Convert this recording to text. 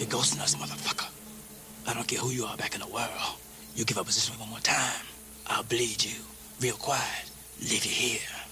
You're ghosting us, motherfucker. I don't care who you are back in the world. You give up position one more time, I'll bleed you. Real quiet. Leave you here.